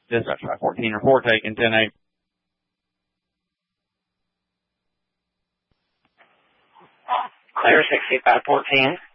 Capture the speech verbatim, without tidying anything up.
Dispatch five fourteen, report taken, ten eight. Clear, sixty-five fourteen.